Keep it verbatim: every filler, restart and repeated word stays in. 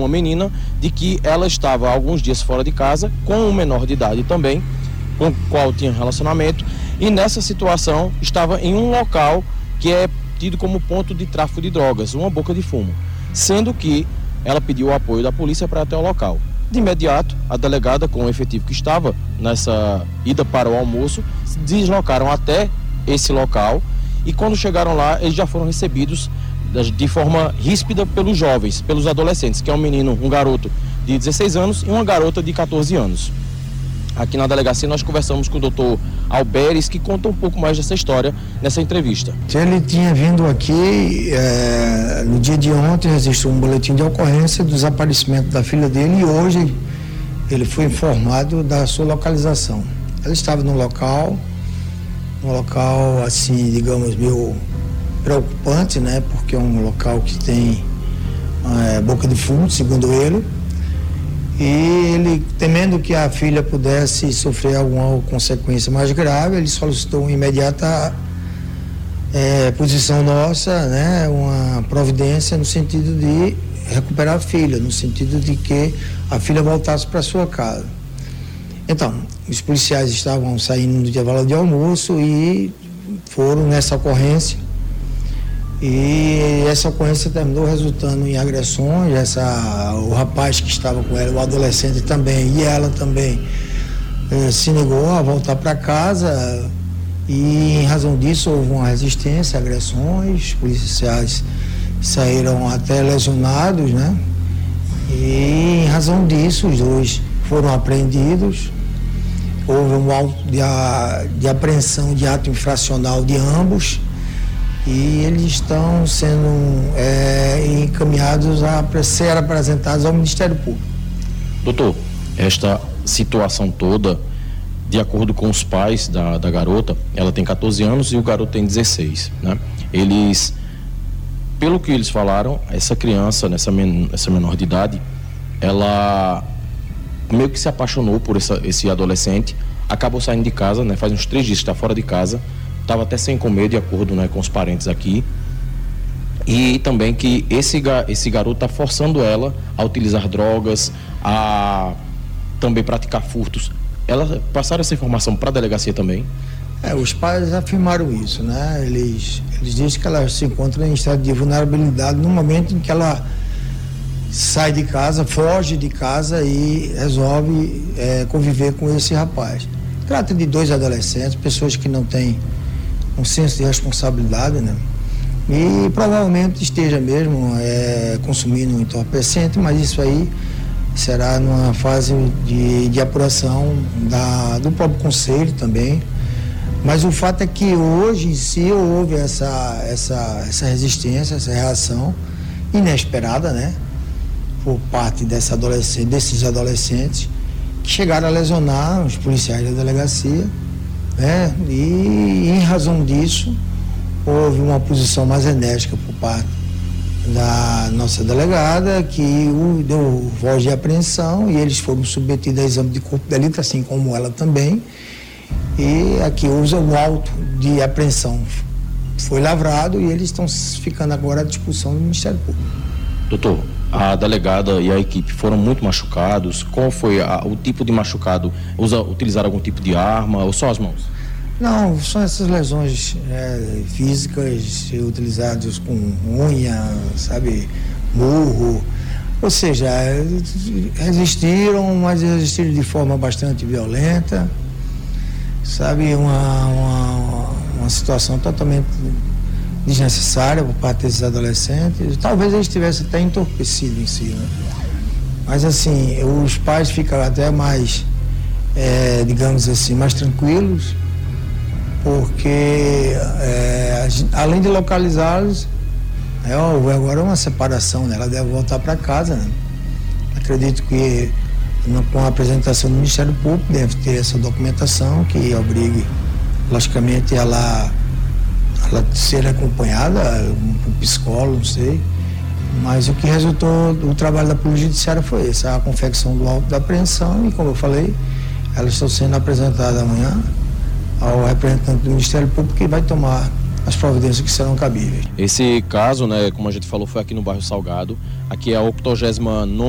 uma menina de que ela estava há alguns dias fora de casa com um menor de idade também, com o qual tinha relacionamento, e nessa situação estava em um local que é tido como ponto de tráfico de drogas, uma boca de fumo, sendo que ela pediu o apoio da polícia para ir até o local. De imediato, a delegada, com o efetivo que estava nessa ida para o almoço, se deslocaram até esse local e quando chegaram lá, eles já foram recebidos de forma ríspida pelos jovens, pelos adolescentes, que é um menino, um garoto de dezesseis anos e uma garota de catorze anos. Aqui na delegacia nós conversamos com o doutor Alberes, que conta um pouco mais dessa história nessa entrevista. Ele tinha vindo aqui, é, no dia de ontem registrou um boletim de ocorrência do desaparecimento da filha dele e hoje ele foi informado da sua localização. Ela estava no local, um local assim, digamos, meio preocupante, né? Porque é um local que tem é, boca de fumo, segundo ele. E ele, temendo que a filha pudesse sofrer alguma consequência mais grave, ele solicitou uma imediata é, posição nossa, né, uma providência no sentido de recuperar a filha, no sentido de que a filha voltasse para sua casa. Então, os policiais estavam saindo do intervalo de almoço e foram nessa ocorrência. E essa ocorrência terminou resultando em agressões. Essa, o rapaz que estava com ela, o adolescente também, e ela também, eh, se negou a voltar para casa e em razão disso houve uma resistência, agressões, os policiais saíram até lesionados, né? E em razão disso os dois foram apreendidos, houve um auto de, a, de apreensão de ato infracional de ambos, e eles estão sendo é, encaminhados a ser apresentados ao Ministério Público. Doutor, esta situação toda, de acordo com os pais da, da garota, ela tem catorze anos e o garoto tem dezesseis, né? Eles, pelo que eles falaram, essa criança, nessa men- essa menor de idade, ela meio que se apaixonou por essa, esse adolescente, acabou saindo de casa, né? Faz uns três dias que está fora de casa, estava até sem comer, de acordo, né, com os parentes aqui, e também que esse, esse garoto está forçando ela a utilizar drogas, a também praticar furtos. Ela passaram essa informação para a delegacia também? É, os pais afirmaram isso, né? Eles, eles dizem que ela se encontra em estado de vulnerabilidade no momento em que ela sai de casa, foge de casa e resolve é, conviver com esse rapaz. Trata de dois adolescentes, pessoas que não têm um senso de responsabilidade, né? E provavelmente esteja mesmo é, consumindo um entorpecente, mas isso aí será numa fase de, de apuração da, do próprio conselho também. Mas o fato é que hoje em si houve essa, essa, essa resistência, essa reação inesperada, né? Por parte dessa adolescente, desses adolescentes que chegaram a lesionar os policiais da delegacia, né? E em razão disso houve uma posição mais enérgica por parte da nossa delegada, que o deu voz de apreensão e eles foram submetidos a exame de corpo de delito, assim como ela também. E aqui usa o auto de apreensão foi lavrado e eles estão ficando agora à disposição do Ministério Público. Doutor, a delegada e a equipe foram muito machucados. Qual foi a, o tipo de machucado? Usa, utilizaram algum tipo de arma ou só as mãos? Não, são essas lesões é, físicas utilizadas com unha, sabe, murro. Ou seja, resistiram, mas resistiram de forma bastante violenta. Sabe, uma, uma, uma situação totalmente desnecessária por parte desses adolescentes. Talvez eles tivessem até entorpecido em si, né? Mas assim, os pais ficam até mais, é, digamos assim, mais tranquilos, porque é, além de localizá-los, é, houve agora uma separação, né? Ela deve voltar para casa, né? Acredito que com a apresentação do Ministério Público deve ter essa documentação que obrigue, logicamente, ela, ela ser acompanhada, um psicólogo, não sei, mas o que resultou do trabalho da Polícia Judiciária foi esse, a confecção do auto da apreensão, e como eu falei, elas estão sendo apresentadas amanhã ao representante do Ministério Público, que vai tomar as providências que serão cabíveis. Esse caso, né, como a gente falou, foi aqui no bairro Salgado. Aqui é a octogésima nona